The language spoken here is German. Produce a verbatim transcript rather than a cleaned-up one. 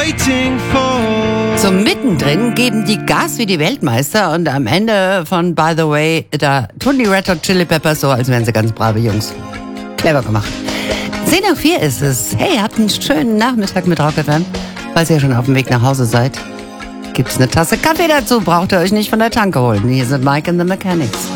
waiting for. So mittendrin geben die Gas wie die Weltmeister und am Ende von By the Way, da tun die Red Hot Chili Peppers so, als wären sie ganz brave Jungs. Clever gemacht. zehn Uhr vier ist es. Hey, habt einen schönen Nachmittag mit Rock F M. Falls ihr schon auf dem Weg nach Hause seid, gibt's eine Tasse Kaffee dazu. Braucht ihr euch nicht von der Tanke holen. Hier sind Mike and the Mechanics.